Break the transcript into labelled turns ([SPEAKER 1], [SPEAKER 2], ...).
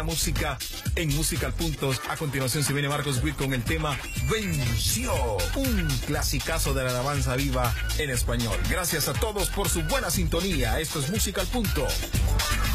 [SPEAKER 1] música en Musical Puntos. A continuación se viene Marcos Witt con el tema Venció, un clasicazo de la alabanza viva en español. Gracias a todos por su buena sintonía. Esto es Musical Punto.